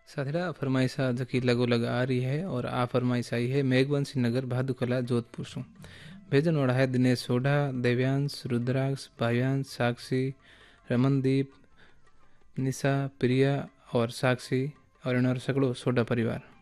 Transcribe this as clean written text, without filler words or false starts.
साथीड़ा फरमाइश जकी लगो लग आ रही है और आ फरमाइश आई है मेघवंशी नगर भादुकला जोधपुर से। भेजन वाला है दिनेश सोढ़ा, देव्यांश, रुद्राक्ष, भाव्यांश, साक्षी, रमनदीप, निशा, प्रिया और साक्षी और इन सगड़ो सोढ़ा परिवार।